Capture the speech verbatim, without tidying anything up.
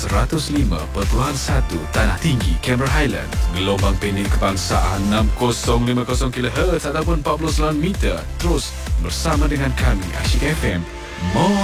seratus lima perpuluhan satu Tanah Tinggi, Cameron Highlands. Gelombang pendek kebangsaan enam kosong lima kosong kilohertz ataupun empat puluh sembilan meter. Terus bersama dengan kami Asyik F M. More